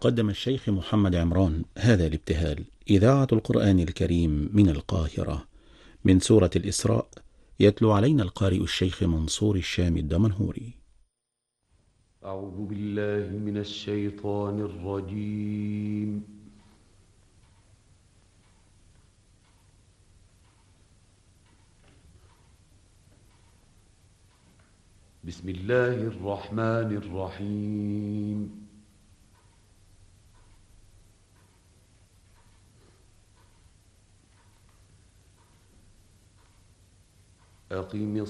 قدم الشيخ محمد عمران هذا الابتهال. إذاعة القرآن الكريم من القاهرة، من سورة الإسراء، يتلو علينا القارئ الشيخ منصور الشام الدمنهوري. أعوذ بالله من الشيطان الرجيم. بسم الله الرحمن الرحيم. أقم